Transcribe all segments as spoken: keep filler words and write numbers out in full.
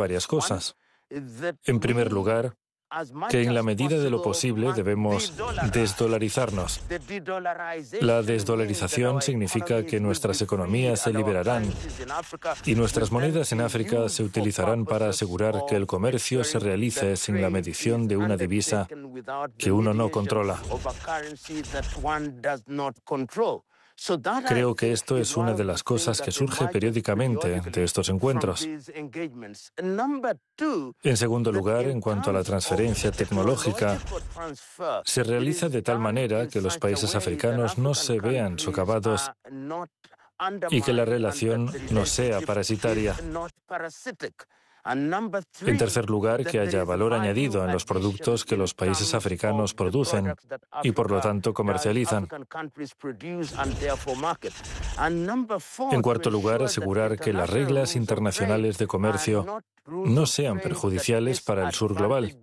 varias cosas. En primer lugar, que en la medida de lo posible debemos desdolarizarnos. La desdolarización significa que nuestras economías se liberarán y nuestras monedas en África se utilizarán para asegurar que el comercio se realice sin la medición de una divisa que uno no controla. Creo que esto es una de las cosas que surge periódicamente de estos encuentros. En segundo lugar, en cuanto a la transferencia tecnológica, se realiza de tal manera que los países africanos no se vean socavados y que la relación no sea parasitaria. En tercer lugar, que haya valor añadido en los productos que los países africanos producen y, por lo tanto, comercializan. En cuarto lugar, asegurar que las reglas internacionales de comercio no sean perjudiciales para el sur global.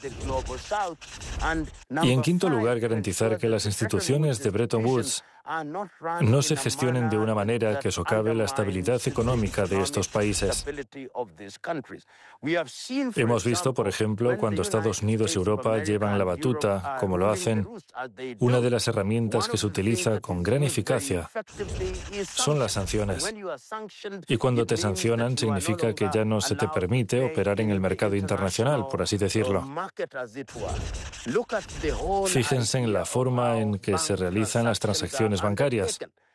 Y en quinto lugar, garantizar que las instituciones de Bretton Woods no se gestionen de una manera que socave la estabilidad económica de estos países. Hemos visto, por ejemplo, cuando Estados Unidos y Europa llevan la batuta, como lo hacen, una de las herramientas que se utiliza con gran eficacia son las sanciones. Y cuando te sancionan, significa que ya no se te permite operar en el mercado internacional, por así decirlo. Fíjense en la forma en que se realizan las transacciones bancarias.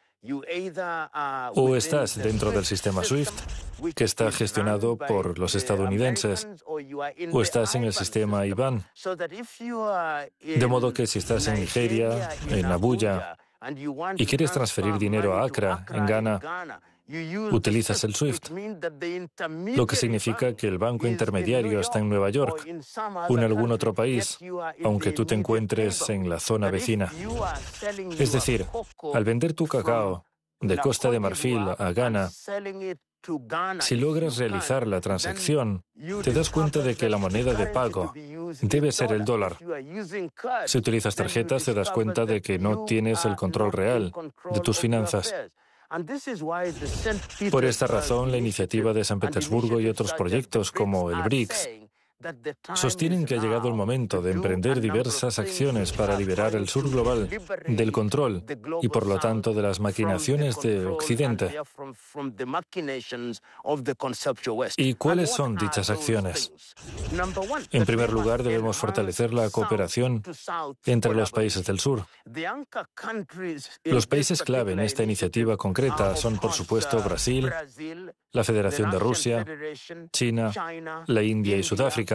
O estás dentro del sistema SWIFT, que está gestionado por los estadounidenses, o estás en el sistema I B A N. De modo que si estás en Nigeria, en Abuya, y quieres transferir dinero a Accra, en Ghana, utilizas el SWIFT, lo que significa que el banco intermediario está en Nueva York o en algún otro país, aunque tú te encuentres en la zona vecina. Es decir, al vender tu cacao de Costa de Marfil a Ghana, si logras realizar la transacción, te das cuenta de que la moneda de pago debe ser el dólar. Si utilizas tarjetas, te das cuenta de que no tienes el control real de tus finanzas. Por esta razón, la iniciativa de San Petersburgo y otros proyectos como el BRICS sostienen que ha llegado el momento de emprender diversas acciones para liberar el sur global del control y, por lo tanto, de las maquinaciones de Occidente. ¿Y cuáles son dichas acciones? En primer lugar, debemos fortalecer la cooperación entre los países del sur. Los países clave en esta iniciativa concreta son, por supuesto, Brasil, la Federación de Rusia, China, la India y Sudáfrica.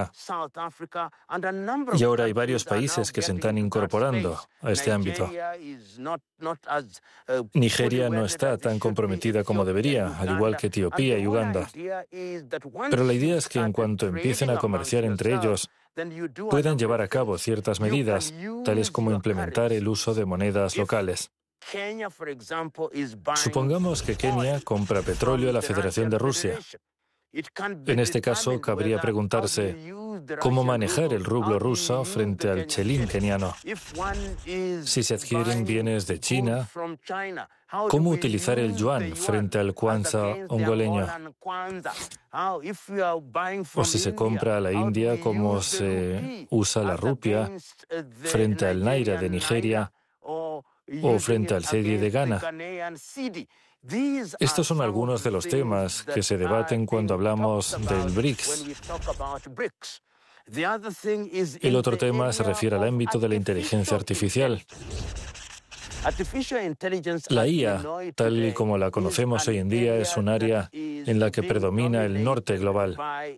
Y ahora hay varios países que se están incorporando a este ámbito. Nigeria no está tan comprometida como debería, al igual que Etiopía y Uganda. Pero la idea es que en cuanto empiecen a comerciar entre ellos, puedan llevar a cabo ciertas medidas, tales como implementar el uso de monedas locales. Supongamos que Kenia compra petróleo a la Federación de Rusia. En este caso, cabría preguntarse cómo manejar el rublo ruso frente al chelín keniano. Si se adquieren bienes de China, ¿cómo utilizar el yuan frente al kwanza ongoleño? O si se compra a la India, ¿cómo se usa la rupia frente al naira de Nigeria o frente al cedi de Ghana? Estos son algunos de los temas que se debaten cuando hablamos del BRICS. El otro tema se refiere al ámbito de la inteligencia artificial. La I A, tal y como la conocemos hoy en día, es un área en la que predomina el norte global.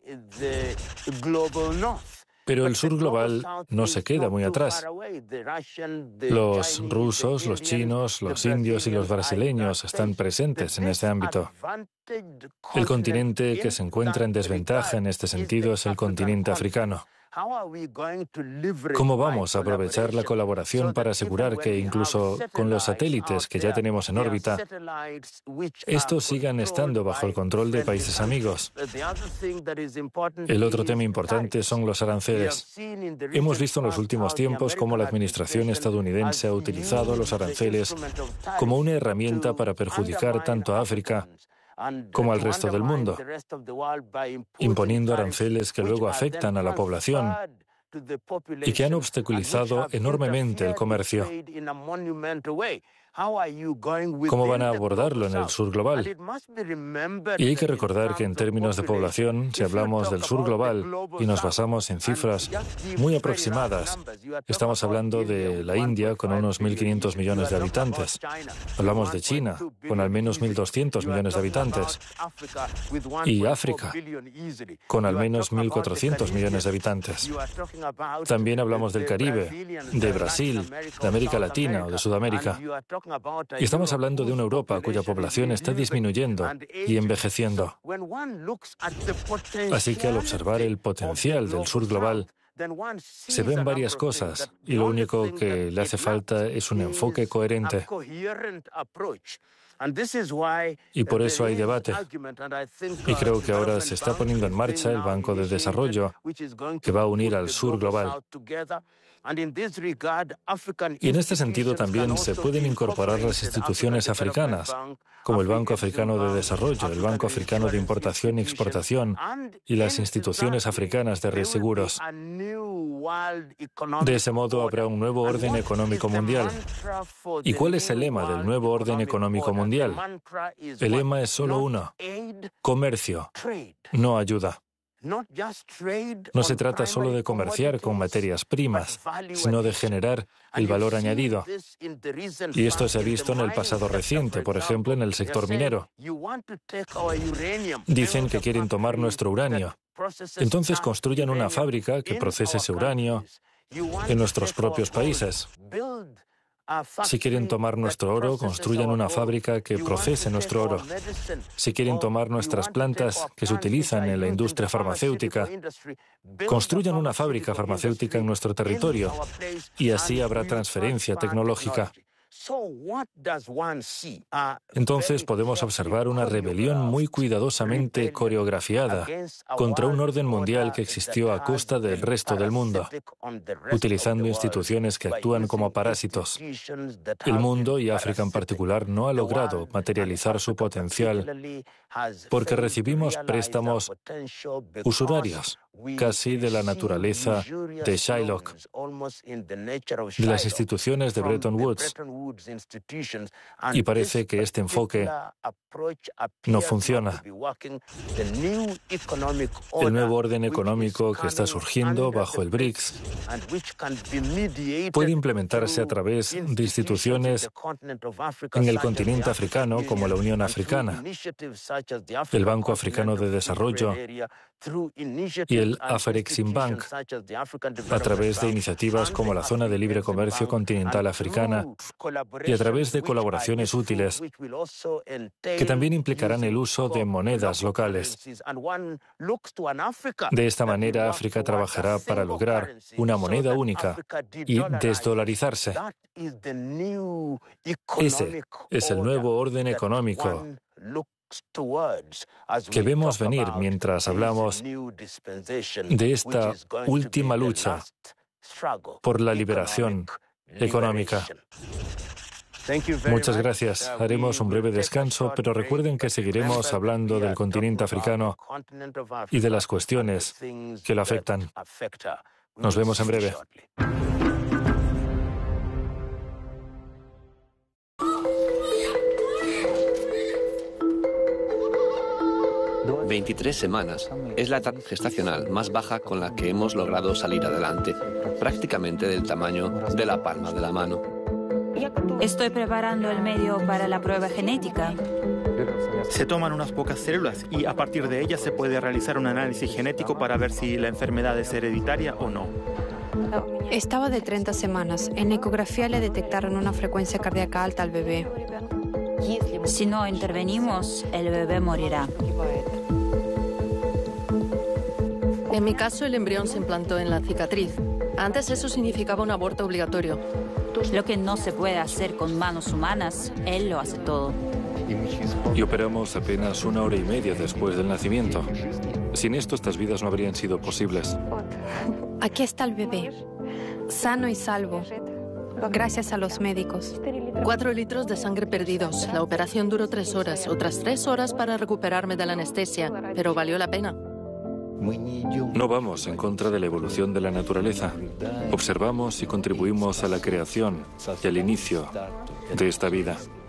Pero el sur global no se queda muy atrás. Los rusos, los chinos, los indios y los brasileños están presentes en este ámbito. El continente que se encuentra en desventaja en este sentido es el continente africano. ¿Cómo vamos a aprovechar la colaboración para asegurar que incluso con los satélites que ya tenemos en órbita, estos sigan estando bajo el control de países amigos? El otro tema importante son los aranceles. Hemos visto en los últimos tiempos cómo la administración estadounidense ha utilizado los aranceles como una herramienta para perjudicar tanto a África como al resto del mundo, imponiendo aranceles que luego afectan a la población y que han obstaculizado enormemente el comercio. ¿Cómo van a abordarlo en el sur global? Y hay que recordar que en términos de población, si hablamos del sur global y nos basamos en cifras muy aproximadas, estamos hablando de la India con unos mil quinientos millones de habitantes. Hablamos de China con al menos mil doscientos millones de habitantes. Y África con al menos mil cuatrocientos millones de habitantes. También hablamos del Caribe, de Brasil, de América Latina o de Sudamérica. Y estamos hablando de una Europa cuya población está disminuyendo y envejeciendo. Así que al observar el potencial del sur global, se ven varias cosas y lo único que le hace falta es un enfoque coherente. Y por eso hay debate. Y creo que ahora se está poniendo en marcha el Banco de Desarrollo, que va a unir al sur global. Y en este sentido también se pueden incorporar las instituciones africanas, como el Banco Africano de Desarrollo, el Banco Africano de Importación y Exportación y las instituciones africanas de reaseguros. De ese modo habrá un nuevo orden económico mundial. ¿Y cuál es el lema del nuevo orden económico mundial? El lema es solo uno: comercio, no ayuda. No se trata solo de comerciar con materias primas, sino de generar el valor añadido. Y esto se ha visto en el pasado reciente, por ejemplo, en el sector minero. Dicen que quieren tomar nuestro uranio. Entonces construyan una fábrica que procese ese uranio en nuestros propios países. Si quieren tomar nuestro oro, construyan una fábrica que procese nuestro oro. Si quieren tomar nuestras plantas que se utilizan en la industria farmacéutica, construyan una fábrica farmacéutica en nuestro territorio y así habrá transferencia tecnológica. Entonces podemos observar una rebelión muy cuidadosamente coreografiada contra un orden mundial que existió a costa del resto del mundo, utilizando instituciones que actúan como parásitos. El mundo, y África en particular, no ha logrado materializar su potencial porque recibimos préstamos usurarios, casi de la naturaleza de Shylock, de las instituciones de Bretton Woods. Y parece que este enfoque no funciona. El nuevo orden económico que está surgiendo bajo el BRICS puede implementarse a través de instituciones en el continente africano como la Unión Africana, el Banco Africano de Desarrollo y el Afreximbank, a través de iniciativas como la Zona de Libre Comercio Continental Africana y a través de colaboraciones útiles que también implicarán el uso de monedas locales. De esta manera, África trabajará para lograr una moneda única y desdolarizarse. Ese es el nuevo orden económico que vemos venir mientras hablamos de esta última lucha por la liberación económica. Muchas gracias. Haremos un breve descanso, pero recuerden que seguiremos hablando del continente africano y de las cuestiones que lo afectan. Nos vemos en breve. veintitrés semanas es la etapa gestacional más baja con la que hemos logrado salir adelante, prácticamente del tamaño de la palma de la mano. Estoy preparando el medio para la prueba genética. Se toman unas pocas células y a partir de ellas se puede realizar un análisis genético para ver si la enfermedad es hereditaria o no. Estaba de treinta semanas. En la ecografía le detectaron una frecuencia cardíaca alta al bebé. Si no intervenimos, el bebé morirá. En mi caso, el embrión se implantó en la cicatriz. Antes eso significaba un aborto obligatorio. Lo que no se puede hacer con manos humanas, él lo hace todo. Y operamos apenas una hora y media después del nacimiento. Sin esto, estas vidas no habrían sido posibles. Aquí está el bebé, sano y salvo. gracias a los médicos. Cuatro litros de sangre perdidos. La operación duró tres horas, otras tres horas para recuperarme de la anestesia, pero valió la pena. No vamos en contra de la evolución de la naturaleza. Observamos y contribuimos a la creación y al inicio de esta vida.